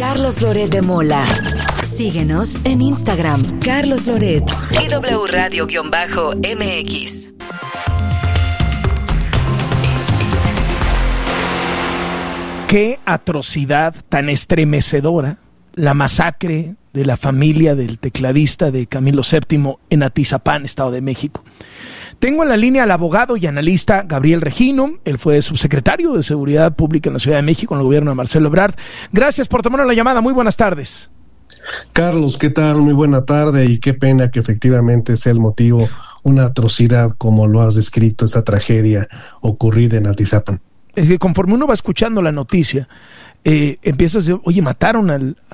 Carlos Loret de Mola. Síguenos en Instagram, Carlos Loret y W Radio-MX. Qué atrocidad tan estremecedora la masacre de la familia del tecladista de Camilo VII en Atizapán, Estado de México. Tengo en la línea al abogado y analista Gabriel Regino. Él fue subsecretario de Seguridad Pública en la Ciudad de México en el gobierno de Marcelo Ebrard. Gracias por tomar la llamada. Muy buenas tardes. Carlos, ¿qué tal? Muy buena tarde, y qué pena que efectivamente sea el motivo una atrocidad como lo has descrito, esa tragedia ocurrida en Atizapán. Es que conforme uno va escuchando la noticia, empiezas a decir, oye, mataron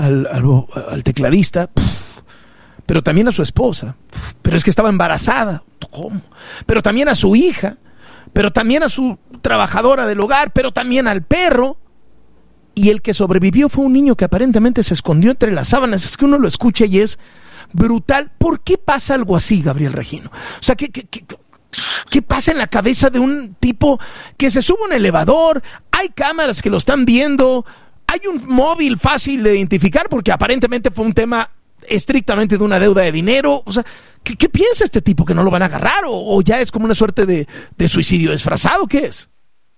al tecladista, pero también a su esposa, pero es que estaba embarazada, ¿cómo? Pero también a su hija, pero también a su trabajadora del hogar, pero también al perro, y el que sobrevivió fue un niño que aparentemente se escondió entre las sábanas. Es que uno lo escucha y es brutal. ¿Por qué pasa algo así, Gabriel Regino? O sea, ¿qué pasa en la cabeza de un tipo que se sube a un elevador? Hay cámaras que lo están viendo, hay un móvil fácil de identificar porque aparentemente fue un tema estrictamente de una deuda de dinero. O sea, ¿qué piensa este tipo? ¿Que no lo van a agarrar? ¿O ya es como una suerte de suicidio disfrazado? ¿Qué es?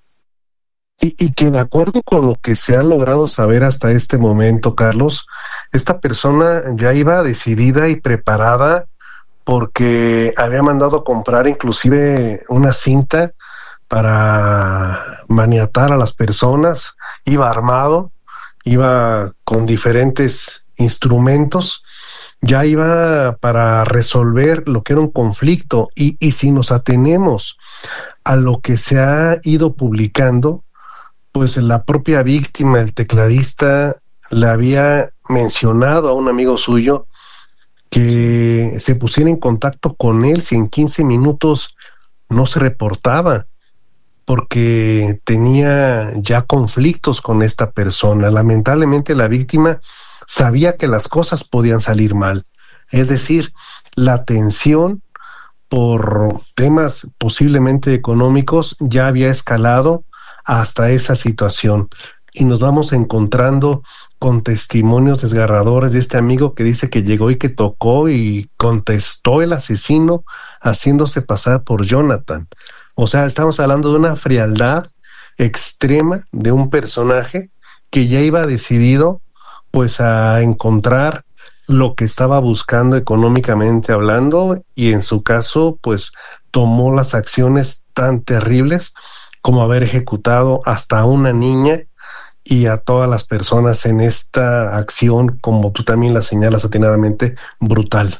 Y que de acuerdo con lo que se ha logrado saber hasta este momento, Carlos, esta persona ya iba decidida y preparada, porque había mandado comprar inclusive una cinta para maniatar a las personas, iba armado, iba con diferentes instrumentos, ya iba para resolver lo que era un conflicto. Y si nos atenemos a lo que se ha ido publicando, pues la propia víctima, el tecladista, le había mencionado a un amigo suyo que se pusiera en contacto con él si en 15 minutos no se reportaba, porque tenía ya conflictos con esta persona. Lamentablemente la víctima sabía que las cosas podían salir mal, es decir, la tensión por temas posiblemente económicos ya había escalado hasta esa situación, y nos vamos encontrando con testimonios desgarradores de este amigo que dice que llegó y que tocó y contestó el asesino haciéndose pasar por Jonathan. O sea, estamos hablando de una frialdad extrema de un personaje que ya iba decidido pues a encontrar lo que estaba buscando económicamente hablando, y en su caso pues tomó las acciones tan terribles como haber ejecutado hasta a una niña y a todas las personas en esta acción, como tú también la señalas atinadamente, brutal.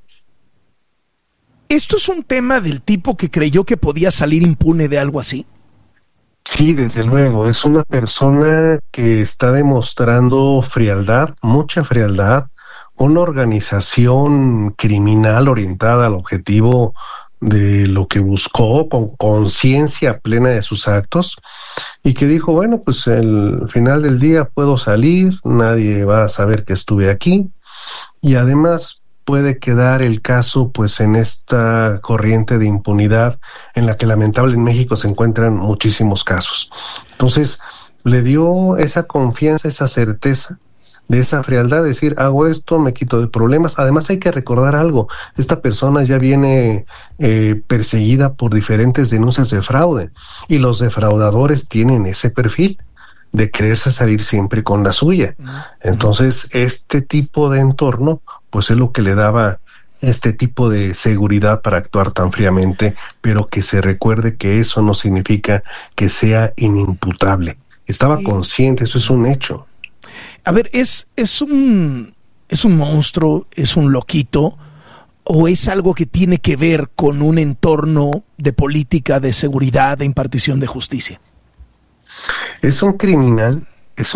¿Esto es un tema del tipo que creyó que podía salir impune de algo así? Sí, desde luego, es una persona que está demostrando frialdad, mucha frialdad, una organización criminal orientada al objetivo de lo que buscó, con conciencia plena de sus actos, y que dijo, bueno, pues al final del día puedo salir, nadie va a saber que estuve aquí, y además puede quedar el caso pues en esta corriente de impunidad en la que lamentable en México se encuentran muchísimos casos. Entonces le dio esa confianza, esa certeza, de esa frialdad, de decir, hago esto, me quito de problemas. Además hay que recordar algo, esta persona ya viene perseguida por diferentes denuncias de fraude, y los defraudadores tienen ese perfil de quererse salir siempre con la suya. Entonces este tipo de entorno pues es lo que le daba este tipo de seguridad para actuar tan fríamente, pero que se recuerde que eso no significa que sea inimputable. Estaba consciente, eso es un hecho. A ver, ¿es un monstruo, es un loquito, o es algo que tiene que ver con un entorno de política, de seguridad, de impartición de justicia? Es un criminal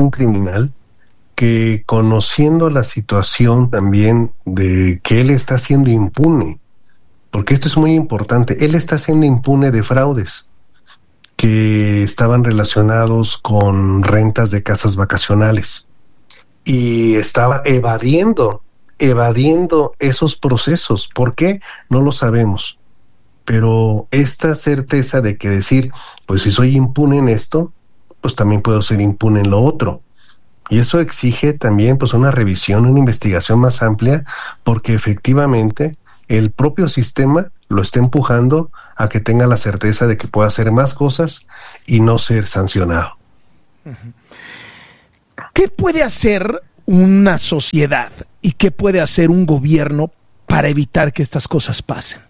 que, conociendo la situación también de que él está siendo impune, porque esto es muy importante, él está siendo impune de fraudes que estaban relacionados con rentas de casas vacacionales, y estaba evadiendo esos procesos. ¿Por qué? No lo sabemos, pero esta certeza de que decir, pues si soy impune en esto, pues también puedo ser impune en lo otro, Y eso exige también pues una revisión, una investigación más amplia, porque efectivamente el propio sistema lo está empujando a que tenga la certeza de que pueda hacer más cosas y no ser sancionado. ¿Qué puede hacer una sociedad y qué puede hacer un gobierno para evitar que estas cosas pasen?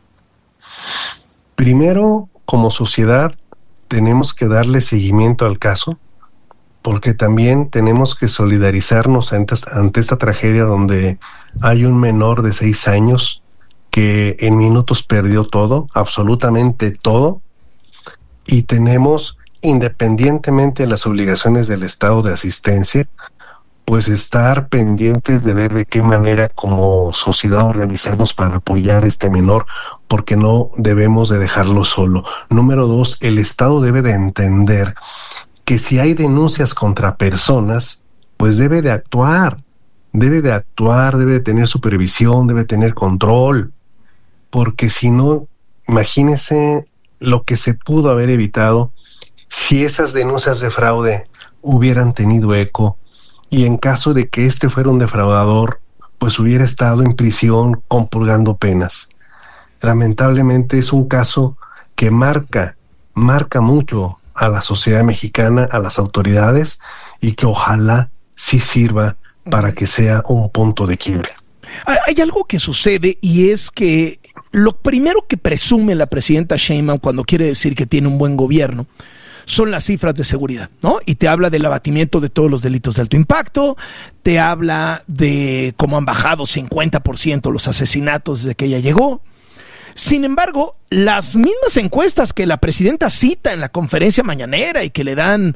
Primero, como sociedad, tenemos que darle seguimiento al caso, porque también tenemos que solidarizarnos ante esta tragedia donde hay un menor de 6 años que en minutos perdió todo, absolutamente todo, y tenemos, independientemente de las obligaciones del Estado de asistencia, pues estar pendientes de ver de qué manera como sociedad organizarnos para apoyar a este menor, porque no debemos de dejarlo solo. Número 2, el Estado debe de entender que si hay denuncias contra personas, pues debe de actuar, debe de tener supervisión, debe tener control, porque si no, imagínense lo que se pudo haber evitado si esas denuncias de fraude hubieran tenido eco, y en caso de que este fuera un defraudador, pues hubiera estado en prisión compurgando penas. Lamentablemente es un caso que marca mucho a la sociedad mexicana, a las autoridades, y que ojalá sí sirva para que sea un punto de quiebre. Hay algo que sucede, y es que lo primero que presume la presidenta Sheinbaum cuando quiere decir que tiene un buen gobierno son las cifras de seguridad, ¿no? Y te habla del abatimiento de todos los delitos de alto impacto, te habla de cómo han bajado 50% los asesinatos desde que ella llegó. Sin embargo, las mismas encuestas que la presidenta cita en la conferencia mañanera y que le dan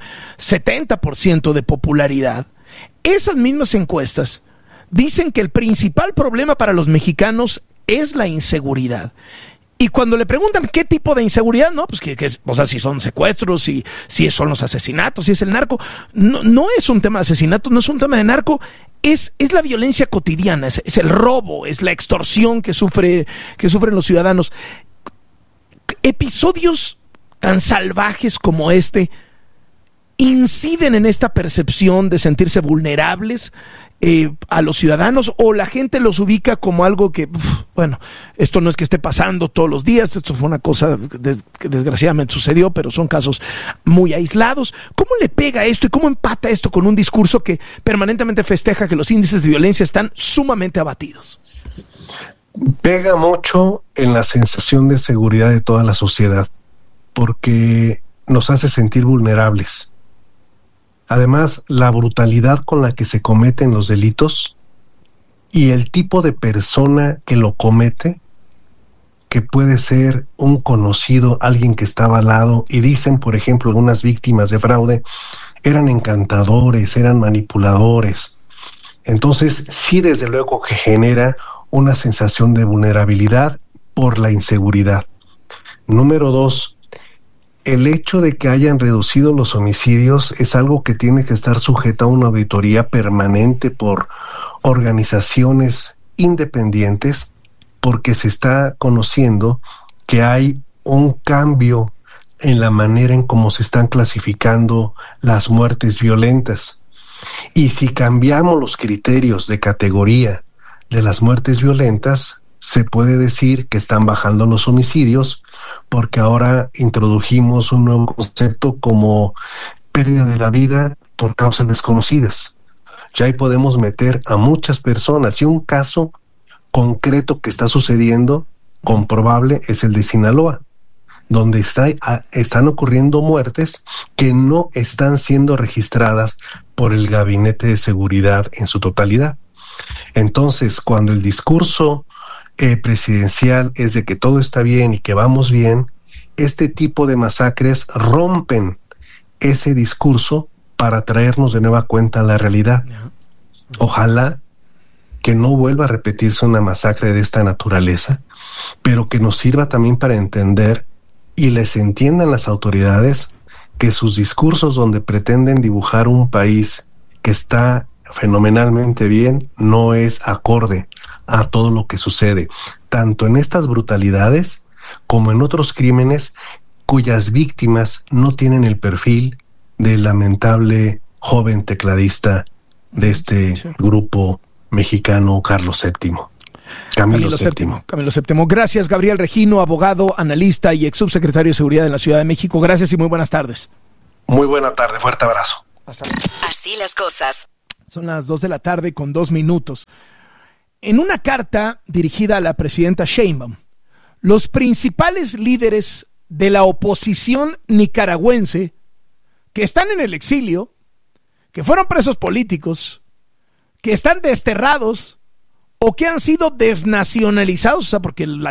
70% de popularidad, esas mismas encuestas dicen que el principal problema para los mexicanos es la inseguridad. Y cuando le preguntan qué tipo de inseguridad, no, pues o sea, si son secuestros, si son los asesinatos, si es el narco, no es un tema de asesinatos, no es un tema de narco, es la violencia cotidiana, es el robo, es la extorsión que sufren los ciudadanos. Episodios tan salvajes como este inciden en esta percepción de sentirse vulnerables a los ciudadanos, o la gente los ubica como algo que, bueno, esto no es que esté pasando todos los días, esto fue una cosa que desgraciadamente sucedió, pero son casos muy aislados. ¿Cómo le pega esto y cómo empata esto con un discurso que permanentemente festeja que los índices de violencia están sumamente abatidos? Pega mucho en la sensación de seguridad de toda la sociedad, porque nos hace sentir vulnerables. Además, la brutalidad con la que se cometen los delitos y el tipo de persona que lo comete, que puede ser un conocido, alguien que estaba al lado, y dicen, por ejemplo, algunas víctimas de fraude, eran encantadores, eran manipuladores. Entonces, sí, desde luego que genera una sensación de vulnerabilidad por la inseguridad. Número 2, el hecho de que hayan reducido los homicidios es algo que tiene que estar sujeto a una auditoría permanente por organizaciones independientes, porque se está conociendo que hay un cambio en la manera en cómo se están clasificando las muertes violentas. Y si cambiamos los criterios de categoría de las muertes violentas, se puede decir que están bajando los homicidios, porque ahora introdujimos un nuevo concepto como pérdida de la vida por causas desconocidas. Ya ahí podemos meter a muchas personas, y un caso concreto que está sucediendo, comprobable, es el de Sinaloa, donde están ocurriendo muertes que no están siendo registradas por el Gabinete de Seguridad en su totalidad. Entonces, cuando el discurso presidencial es de que todo está bien y que vamos bien, este tipo de masacres rompen ese discurso para traernos de nueva cuenta a la realidad. Ojalá que no vuelva a repetirse una masacre de esta naturaleza, pero que nos sirva también para entender y les entiendan las autoridades que sus discursos donde pretenden dibujar un país que está fenomenalmente bien no es acorde a todo lo que sucede, tanto en estas brutalidades como en otros crímenes cuyas víctimas no tienen el perfil del lamentable joven tecladista de este grupo mexicano Carlos VII. Camilo VII. Camilo VII. Gracias, Gabriel Regino, abogado, analista y ex subsecretario de Seguridad de la Ciudad de México. Gracias y muy buenas tardes. Muy buena tarde, fuerte abrazo. Así las cosas. Son las 2:02 p.m. En una carta dirigida a la presidenta Sheinbaum, los principales líderes de la oposición nicaragüense que están en el exilio, que fueron presos políticos, que están desterrados o que han sido desnacionalizados, o sea, porque la